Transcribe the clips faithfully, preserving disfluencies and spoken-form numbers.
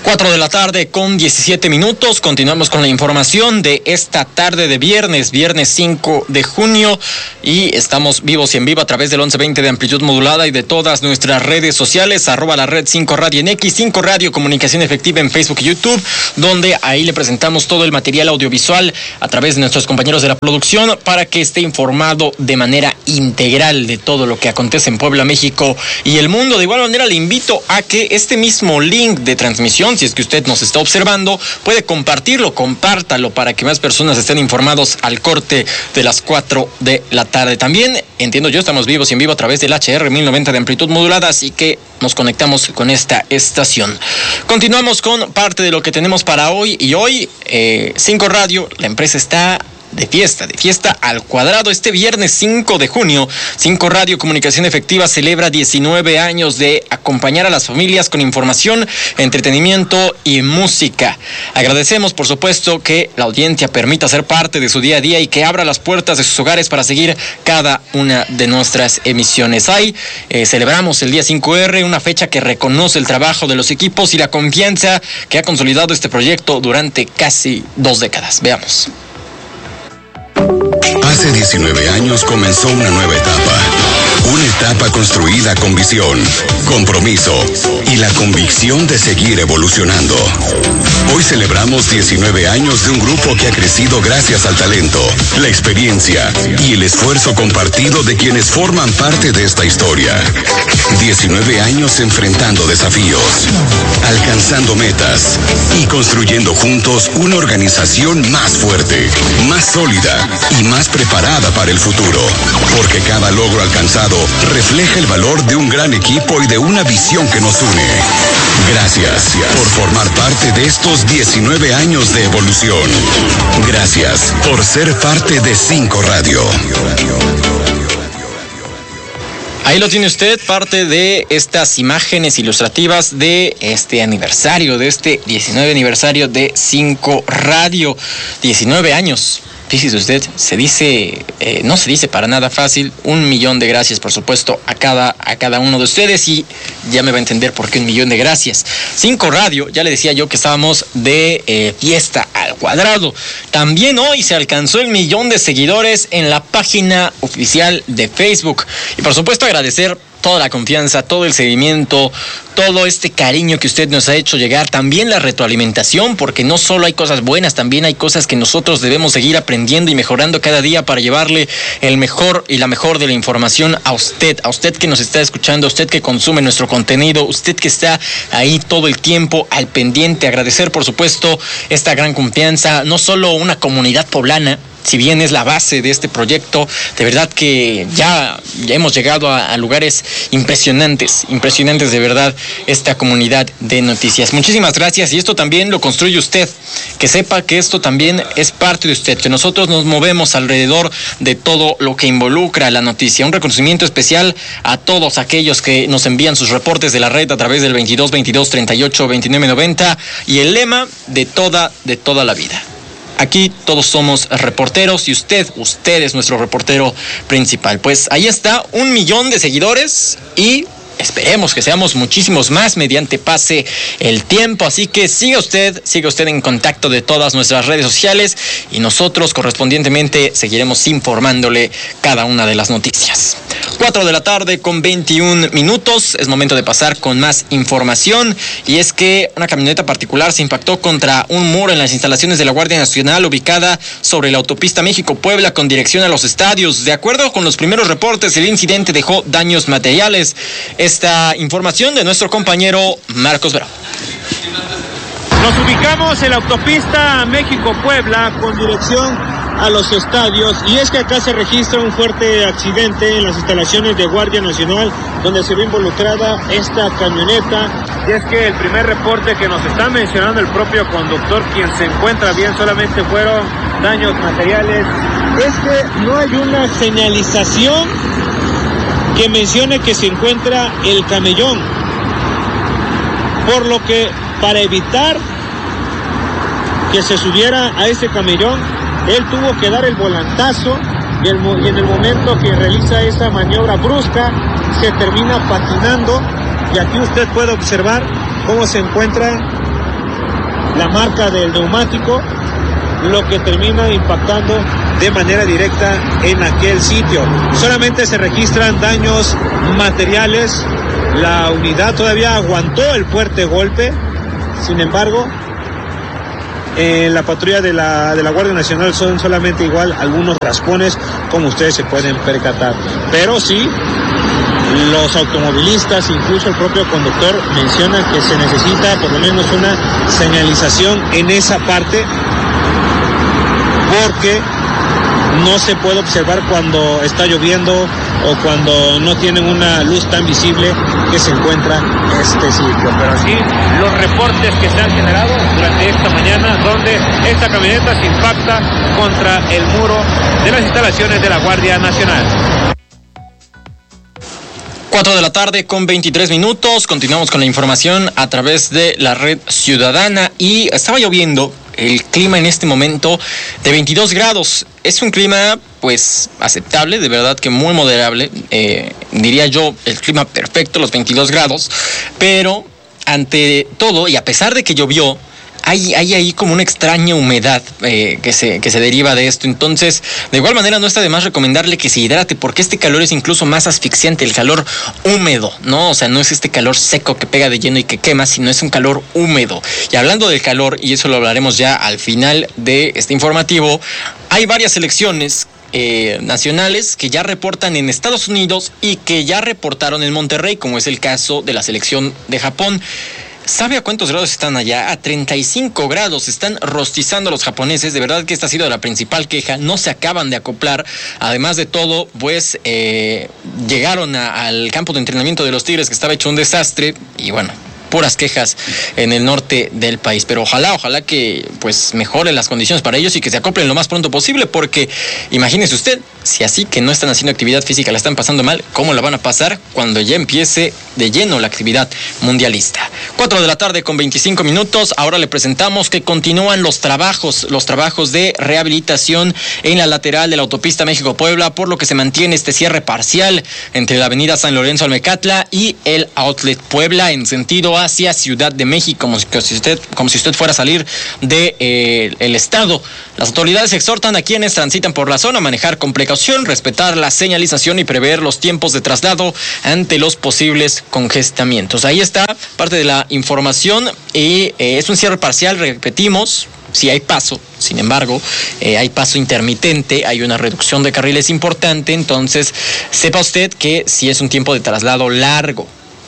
cuatro de la tarde con diecisiete minutos. Continuamos con la información de esta tarde de viernes, viernes cinco de junio, y estamos vivos y en vivo a través del once veinte de amplitud modulada y de todas nuestras redes sociales, arroba la red cinco Radio en X, cinco Radio Comunicación Efectiva en Facebook y YouTube, donde ahí le presentamos todo el material audiovisual a través de nuestros compañeros de la producción para que esté informado de manera integral de todo lo que acontece en Puebla, México y el mundo. De igual manera le invito a que este mismo link de transmisión, si es que usted nos está observando, puede compartirlo, compártalo para que más personas estén informados al corte de las cuatro de la tarde. También, entiendo yo, estamos vivos y en vivo a través del H R mil noventa de amplitud modulada, así que nos conectamos con esta estación. Continuamos con parte de lo que tenemos para hoy, y hoy, eh, cinco Radio, la empresa está de fiesta, de fiesta al cuadrado. Este viernes cinco de junio, cinco Radio Comunicación Efectiva celebra diecinueve años de acompañar a las familias con información, entretenimiento y música. Agradecemos, por supuesto, que la audiencia permita ser parte de su día a día y que abra las puertas de sus hogares para seguir cada una de nuestras emisiones. Ahí eh, celebramos el día cinco R, una fecha que reconoce el trabajo de los equipos y la confianza que ha consolidado este proyecto durante casi dos décadas. Veamos. Hace diecinueve años comenzó una nueva etapa. Una etapa construida con visión, compromiso y la convicción de seguir evolucionando. Hoy celebramos diecinueve años de un grupo que ha crecido gracias al talento, la experiencia y el esfuerzo compartido de quienes forman parte de esta historia. diecinueve años enfrentando desafíos, alcanzando metas y construyendo juntos una organización más fuerte, más sólida y más preparada para el futuro. Porque cada logro alcanzado refleja el valor de un gran equipo y de una visión que nos une. Gracias por formar parte de estos diecinueve años de evolución. Gracias por ser parte de cinco Radio. Ahí lo tiene usted, parte de estas imágenes ilustrativas de este aniversario, de este diecinueve aniversario de cinco Radio. diecinueve años. Fíjese usted, se dice, eh, no se dice para nada fácil. Un millón de gracias, por supuesto, a cada, a cada uno de ustedes, y ya me va a entender por qué un millón de gracias. cinco Radio, ya le decía yo que estábamos de eh, fiesta al cuadrado. También hoy se alcanzó el millón de seguidores en la página oficial de Facebook. Y por supuesto agradecer toda la confianza, todo el seguimiento, todo este cariño que usted nos ha hecho llegar, también la retroalimentación, porque no solo hay cosas buenas, también hay cosas que nosotros debemos seguir aprendiendo y mejorando cada día para llevarle el mejor y la mejor de la información a usted, a usted que nos está escuchando, a usted que consume nuestro contenido, usted que está ahí todo el tiempo al pendiente. Agradecer, por supuesto, esta gran confianza, no solo una comunidad poblana, si bien es la base de este proyecto, de verdad que ya, ya hemos llegado a, a lugares impresionantes, impresionantes de verdad, esta comunidad de noticias. Muchísimas gracias, y esto también lo construye usted, que sepa que esto también es parte de usted, que nosotros nos movemos alrededor de todo lo que involucra la noticia. Un reconocimiento especial a todos aquellos que nos envían sus reportes de la red a través del veintidós veintidós treinta y ocho veintinueve noventa, y el lema de toda, de toda la vida. Aquí todos somos reporteros y usted, usted es nuestro reportero principal. Pues ahí está, un millón de seguidores, y esperemos que seamos muchísimos más mediante pase el tiempo. Así que siga usted, siga usted en contacto de todas nuestras redes sociales, y nosotros correspondientemente seguiremos informándole cada una de las noticias. cuatro de la tarde con veintiún minutos, es momento de pasar con más información, y es que una camioneta particular se impactó contra un muro en las instalaciones de la Guardia Nacional ubicada sobre la autopista México-Puebla con dirección a los estadios. De acuerdo con los primeros reportes, el incidente dejó daños materiales. Esta información de nuestro compañero Marcos Bravo. Nos ubicamos en la autopista México-Puebla con dirección a los estadios, y es que acá se registra un fuerte accidente en las instalaciones de Guardia Nacional donde se ve involucrada esta camioneta. Y es que el primer reporte que nos está mencionando el propio conductor, quien se encuentra bien, solamente fueron daños materiales. Es que no hay una señalización que mencione que se encuentra el camellón, por lo que para evitar que se subiera a ese camellón, él tuvo que dar el volantazo, y, el, y en el momento que realiza esa maniobra brusca se termina patinando, y aquí usted puede observar cómo se encuentra la marca del neumático, lo que termina impactando de manera directa en aquel sitio. Solamente se registran daños materiales. La unidad todavía aguantó el fuerte golpe. Sin embargo, en la patrulla de la, de la Guardia Nacional son solamente igual algunos raspones, como ustedes se pueden percatar. Pero sí, los automovilistas, incluso el propio conductor, mencionan que se necesita por lo menos una señalización en esa parte, porque no se puede observar cuando está lloviendo o cuando no tienen una luz tan visible que se encuentra este sitio. Pero sí, los reportes que se han generado durante esta mañana, donde esta camioneta se impacta contra el muro de las instalaciones de la Guardia Nacional. cuatro de la tarde con veintitrés minutos. Continuamos con la información a través de la red ciudadana. Y estaba lloviendo. El clima en este momento de veintidós grados. Es un clima pues aceptable, de verdad que muy moderable. Eh, diría yo el clima perfecto, los veintidós grados. Pero ante todo, y a pesar de que llovió, Hay, hay ahí como una extraña humedad eh, que, se, que se deriva de esto. Entonces, de igual manera, no está de más recomendarle que se hidrate, porque este calor es incluso más asfixiante, el calor húmedo, ¿no? O sea, no es este calor seco que pega de lleno y que quema, sino es un calor húmedo. Y hablando del calor, y eso lo hablaremos ya al final de este informativo, hay varias selecciones Eh, nacionales que ya reportan en Estados Unidos y que ya reportaron en Monterrey, como es el caso de la selección de Japón. ¿Sabe a cuántos grados están allá? A treinta y cinco grados. Están rostizando los japoneses. De verdad que esta ha sido la principal queja. No se acaban de acoplar. Además de todo, pues eh, llegaron a, al campo de entrenamiento de los Tigres, que estaba hecho un desastre. Y bueno, puras quejas en el norte del país, pero ojalá, ojalá que pues mejoren las condiciones para ellos y que se acoplen lo más pronto posible, porque imagínese usted, si así que no están haciendo actividad física, la están pasando mal, ¿cómo la van a pasar cuando ya empiece de lleno la actividad mundialista? cuatro de la tarde con veinticinco minutos, ahora le presentamos que continúan los trabajos, los trabajos de rehabilitación en la lateral de la autopista México-Puebla, por lo que se mantiene este cierre parcial entre la avenida San Lorenzo Almecatla y el Outlet Puebla en sentido hacia Ciudad de México, como si usted, como si usted fuera a salir de eh, el estado. Las autoridades exhortan a quienes transitan por la zona a manejar con precaución, respetar la señalización y prever los tiempos de traslado ante los posibles congestamientos. Ahí está parte de la información y eh, es un cierre parcial, repetimos. Sí hay paso, sin embargo, eh, hay paso intermitente, hay una reducción de carriles importante, entonces sepa usted que si es un tiempo de traslado largo,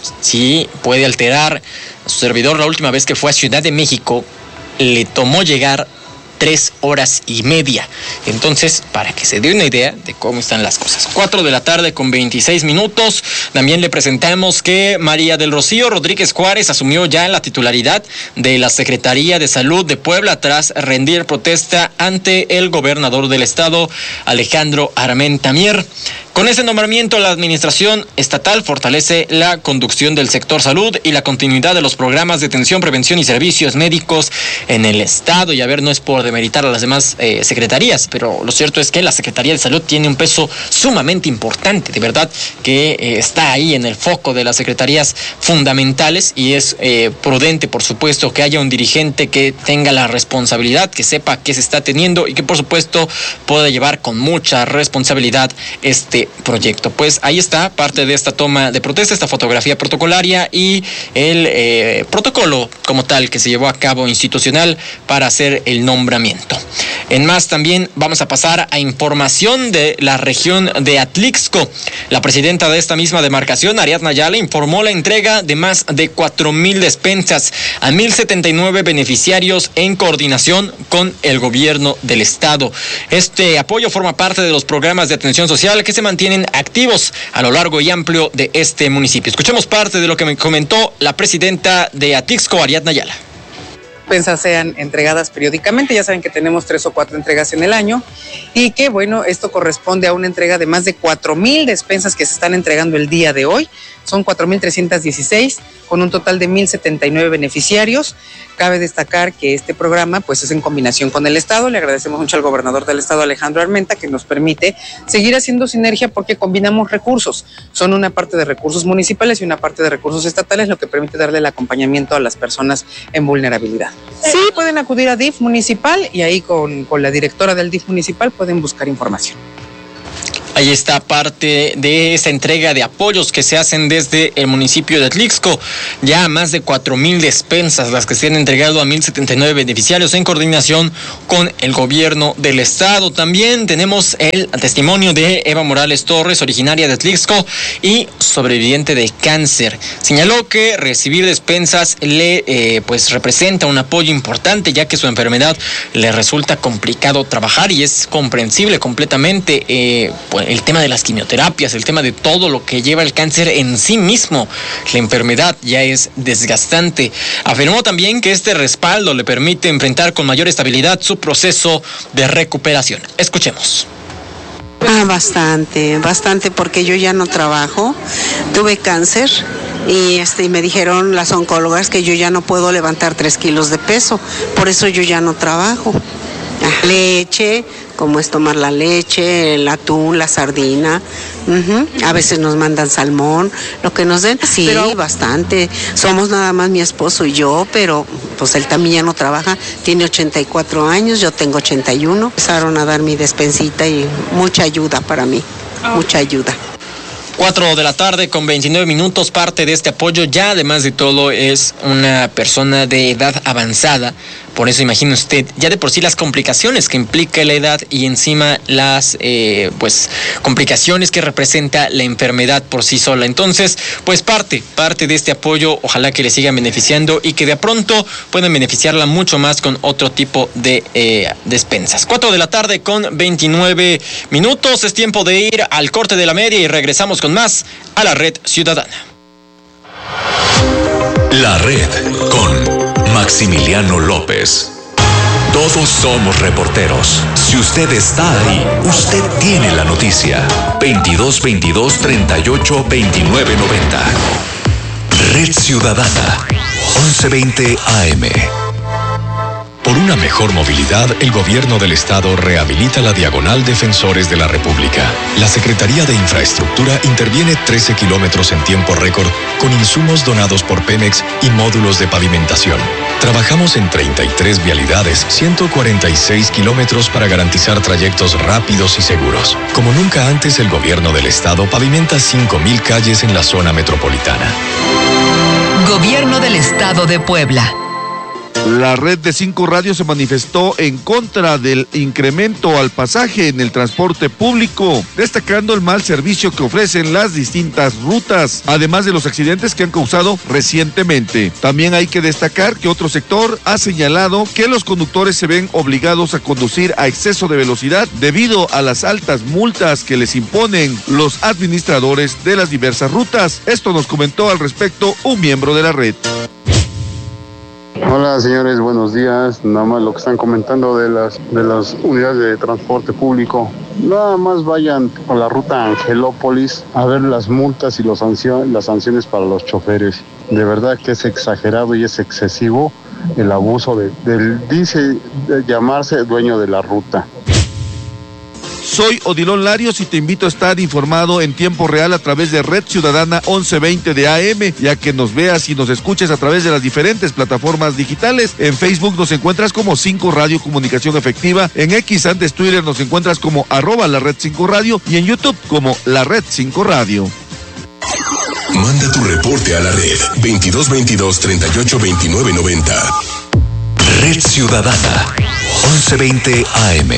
sí puede alterar. A su servidor, la última vez que fue a Ciudad de México, le tomó llegar tres horas y media. Entonces, para que se dé una idea de cómo están las cosas. cuatro de la tarde con veintiséis minutos. También le presentamos que María del Rocío Rodríguez Juárez asumió ya la titularidad de la Secretaría de Salud de Puebla tras rendir protesta ante el gobernador del estado, Alejandro Armenta Mier. Con ese nombramiento, la administración estatal fortalece la conducción del sector salud y la continuidad de los programas de atención, prevención y servicios médicos en el estado. Y a ver, no es por demeritar a las demás eh, secretarías, pero lo cierto es que la Secretaría de Salud tiene un peso sumamente importante, de verdad, que eh, está ahí en el foco de las secretarías fundamentales, y es eh, prudente, por supuesto, que haya un dirigente que tenga la responsabilidad, que sepa qué se está teniendo y que, por supuesto, pueda llevar con mucha responsabilidad este proyecto. Pues ahí está parte de esta toma de protesta, esta fotografía protocolaria y el eh, protocolo como tal que se llevó a cabo institucional para hacer el nombramiento. En más, también vamos a pasar a información de la región de Atlixco. La presidenta de esta misma demarcación, Ariadna Ayala, informó la entrega de más de cuatro mil despensas a mil setenta y nueve beneficiarios en coordinación con el gobierno del estado. Este apoyo forma parte de los programas de atención social que se mantienen activos a lo largo y amplio de este municipio. Escuchemos parte de lo que me comentó la presidenta de Atlixco, Ariadna Ayala. Despensas sean entregadas periódicamente, ya saben que tenemos tres o cuatro entregas en el año y que bueno, esto corresponde a una entrega de más de cuatro mil despensas que se están entregando el día de hoy. Son cuatro mil trescientos dieciséis con un total de mil setenta y nueve beneficiarios. Cabe destacar que este programa pues es en combinación con el Estado. Le agradecemos mucho al gobernador del Estado, Alejandro Armenta, que nos permite seguir haciendo sinergia porque combinamos recursos. Son una parte de recursos municipales y una parte de recursos estatales, lo que permite darle el acompañamiento a las personas en vulnerabilidad. Sí, pueden acudir a D I F municipal y ahí con, con la directora del D I F municipal pueden buscar información. Ahí está parte de esta entrega de apoyos que se hacen desde el municipio de Atlixco. Ya más de cuatro mil despensas las que se han entregado a mil setenta y nueve beneficiarios en coordinación con el gobierno del estado. También tenemos el testimonio de Eva Morales Torres, originaria de Atlixco y sobreviviente de cáncer. Señaló que recibir despensas le eh, pues representa un apoyo importante, ya que su enfermedad le resulta complicado trabajar y es comprensible completamente eh, pues, el tema de las quimioterapias, el tema de todo lo que lleva el cáncer en sí mismo. La enfermedad ya es desgastante. Afirmó también que este respaldo le permite enfrentar con mayor estabilidad su proceso de recuperación. Escuchemos. Ah, bastante, bastante, porque yo ya no trabajo, tuve cáncer y este me dijeron las oncólogas que yo ya no puedo levantar tres kilos de peso, por eso yo ya no trabajo. Ah, leche, como es tomar la leche, el atún, la sardina, uh-huh. A veces nos mandan salmón, lo que nos den, sí, pero bastante. Somos nada más mi esposo y yo, pero pues él también ya no trabaja, tiene ochenta y cuatro años, yo tengo ochenta y uno. Empezaron a dar mi despensita y mucha ayuda para mí, oh. mucha ayuda. Cuatro de la tarde con veintinueve minutos, parte de este apoyo ya además de todo es una persona de edad avanzada. Por eso imagine usted, ya de por sí las complicaciones que implica la edad y encima las eh, pues complicaciones que representa la enfermedad por sí sola. Entonces, pues parte, parte de este apoyo, ojalá que le sigan beneficiando y que de pronto puedan beneficiarla mucho más con otro tipo de eh, despensas. Cuatro de la tarde con veintinueve minutos, es tiempo de ir al corte de la media y regresamos con más a la Red Ciudadana. La Red con Maximiliano López. Todos somos reporteros. Si usted está ahí, usted tiene la noticia. veintidós veintidós treinta y ocho veintinueve noventa. Red Ciudadana, once veinte A M. Por una mejor movilidad, el gobierno del estado rehabilita la diagonal Defensores de la República. La Secretaría de Infraestructura interviene trece kilómetros en tiempo récord con insumos donados por Pemex y módulos de pavimentación. Trabajamos en treinta y tres vialidades, ciento cuarenta y seis kilómetros para garantizar trayectos rápidos y seguros. Como nunca antes, el gobierno del estado pavimenta cinco mil calles en la zona metropolitana. Gobierno del Estado de Puebla. La red de Cinco Radio se manifestó en contra del incremento al pasaje en el transporte público, destacando el mal servicio que ofrecen las distintas rutas, además de los accidentes que han causado recientemente. También hay que destacar que otro sector ha señalado que los conductores se ven obligados a conducir a exceso de velocidad debido a las altas multas que les imponen los administradores de las diversas rutas. Esto nos comentó al respecto un miembro de la red. Hola señores, buenos días. Nada más lo que están comentando de las de las unidades de transporte público. Nada más vayan a la ruta Angelópolis a ver las multas y los sanción, las sanciones para los choferes. De verdad que es exagerado y es excesivo el abuso de, del dice de llamarse dueño de la ruta. Soy Odilon Larios y te invito a estar informado en tiempo real a través de Red Ciudadana once veinte de A M, ya que nos veas y nos escuches a través de las diferentes plataformas digitales. En Facebook nos encuentras como cinco Radio Comunicación Efectiva, en X antes Twitter nos encuentras como arroba la Red cinco Radio y en YouTube como la Red cinco Radio. Manda tu reporte a la red veintidós veintidós treinta y ocho veintinueve noventa. Red Ciudadana once veinte A M.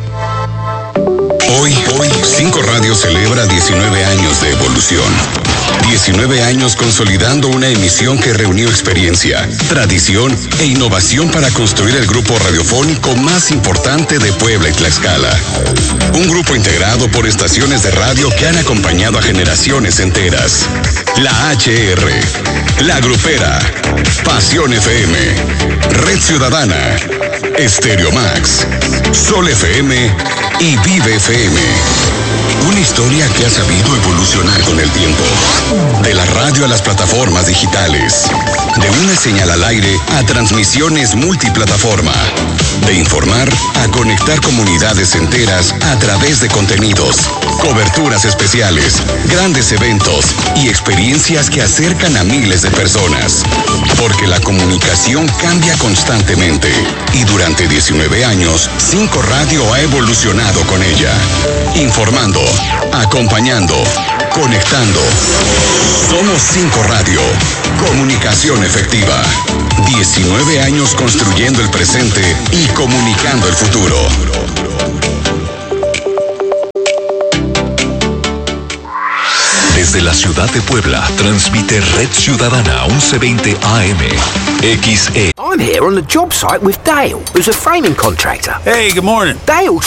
Hoy, hoy, Cinco Radio celebra diecinueve años de evolución. diecinueve años consolidando una emisión que reunió experiencia, tradición e innovación para construir el grupo radiofónico más importante de Puebla y Tlaxcala. Un grupo integrado por estaciones de radio que han acompañado a generaciones enteras. La H R, La Grupera, Pasión F M, Red Ciudadana, Estéreo Max, Sol F M y Vive F M. Una historia que ha sabido evolucionar con el tiempo. De la radio a las plataformas digitales. De una señal al aire a transmisiones multiplataforma. De informar a conectar comunidades enteras a través de contenidos, coberturas especiales, grandes eventos y experiencias que acercan a miles de personas. Porque la comunicación cambia constantemente y durante diecinueve años, cinco Radio ha evolucionado con ella. Informando, acompañando, conectando. Somos cinco Radio. Comunicación efectiva. diecinueve años construyendo el presente y comunicando el futuro. Desde la ciudad de Puebla, transmite Red Ciudadana once veinte A M. X E. I'm here on the job site with Dale, who's a framing contractor. Hey, good morning. Dale